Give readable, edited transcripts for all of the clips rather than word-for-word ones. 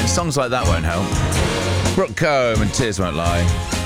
Songs like that won't help. Brooke Combe and Tears Won't Lie.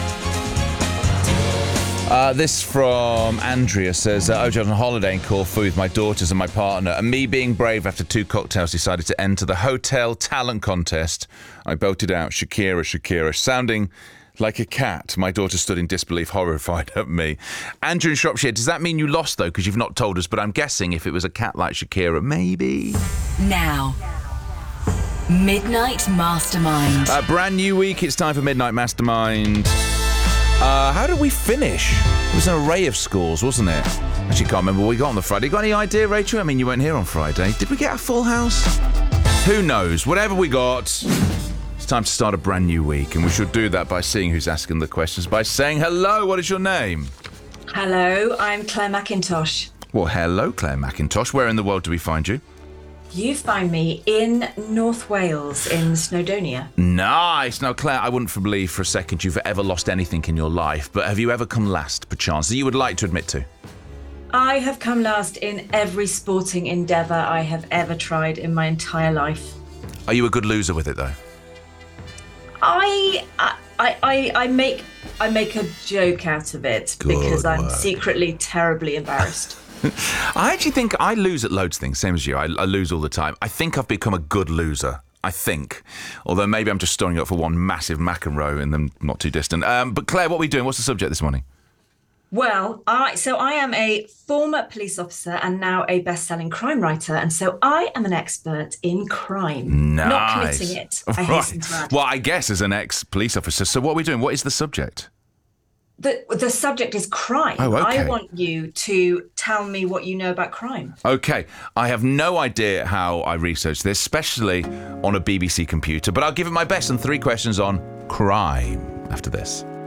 This from Andrea says, I was on holiday in Corfu with my daughters and my partner, and me being brave after 2 cocktails decided to enter the hotel talent contest. I belted out Shakira, Shakira, sounding like a cat. My daughter stood in disbelief, horrified at me. Andrew in Shropshire, does that mean you lost, though? Because you've not told us, but I'm guessing if it was a cat like Shakira, maybe. Now, Midnight Mastermind. Brand new week, it's time for Midnight Mastermind. How did we finish? It was an array of scores, wasn't it? Actually, can't remember what we got on the Friday. Got any idea, Rachel? I mean, you weren't here on Friday. Did we get a full house? Who knows? Whatever we got, it's time to start a brand new week, and we should do that by seeing who's asking the questions, by saying hello. What is your name? Hello, I'm Claire McIntosh. Well, hello, Claire McIntosh. Where in the world do we find you? You find me in North Wales, in Snowdonia. Nice. Now, Claire, I wouldn't believe for a second you've ever lost anything in your life, but have you ever come last, perchance, that you would like to admit to? I have come last in every sporting endeavour I have ever tried in my entire life. Are you a good loser with it, though? I make a joke out of it because I'm secretly terribly embarrassed. I actually think I lose at loads of things, same as you. I lose all the time. I think I've become a good loser. I think. Although maybe I'm just storing up for one massive McEnroe and then not too distant. But Claire, what are we doing? What's the subject this morning? Well, I am a former police officer and now a best-selling crime writer, and so I am an expert in crime. Nice. Not committing it, I hasten to add. Well, I guess as an ex-police officer. So what are we doing? What is the subject? The subject is crime. Oh, okay. I want you to tell me what you know about crime. Okay. I have no idea how I researched this, especially on a BBC computer, but I'll give it my best, and 3 questions on crime after this.